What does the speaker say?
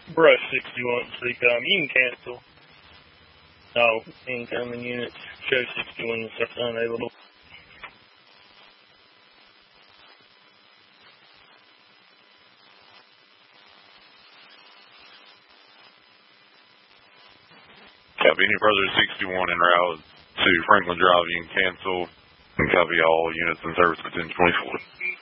Brush 61 CCOM. You can cancel. No, incoming units. Show 61 is unavailable. Copy. Any further 61 en route to Franklin Drive, you can cancel and copy all units in service within 24.